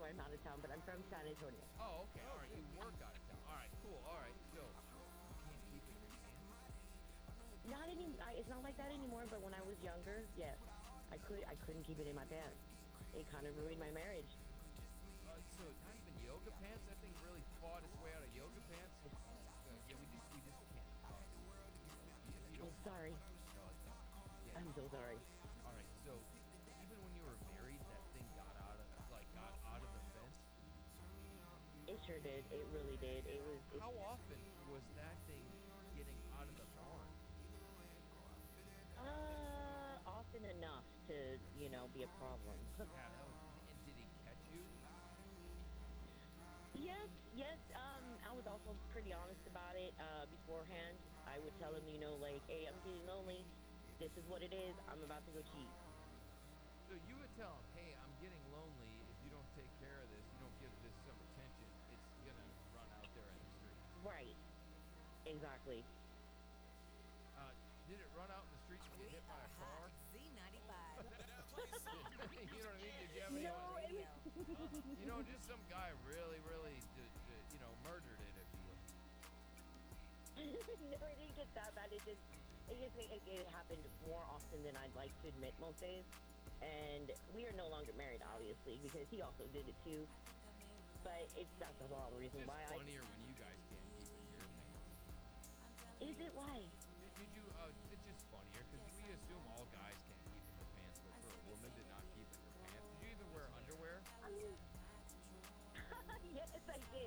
I'm out of town, but I'm from San Antonio. Oh, okay. All right. You work out of town. All right. Cool. All right. So you can't keep it in your pants. Not any. It's not like that anymore. But when I was younger, yes, I could. I couldn't keep it in my pants. It kind of ruined my marriage. So not even yoga pants. That thing really fought its way out of yoga pants. Yeah, we just can't talk. If you I'm don't mind. sorry. No, it's not. Yeah. I'm so sorry. All right. So even when you were married, that thing got out of the fence. It sure did. It really did. It was. How often was that thing getting out of the barn? Often enough to be a problem. Yeah, and did he catch you? Yes, yes. I was also pretty honest about it beforehand. I would tell him, like, hey, I'm getting lonely. This is what it is. I'm about to go cheat. So you would tell him, "Hey, I'm getting lonely. If you don't take care of this, you don't give this some attention, it's gonna run out there in the street." Right. Exactly. Did it run out in the street and get hit by a car? Z95. You know what I mean? Did you have any? No, it was. Just some guy really, really, murdered it, if you will. No, it didn't get that bad. It happened more often than I'd like to admit most days. And we are no longer married, obviously, because he also did it too. But that's a lot of reason It's why. funnier when you guys can't keep it in your pants. Is it why? Did you? It's just funnier because we assume all guys can't keep in their pants, but for a woman to not keep in her pants, did you even wear underwear? Yes, I did.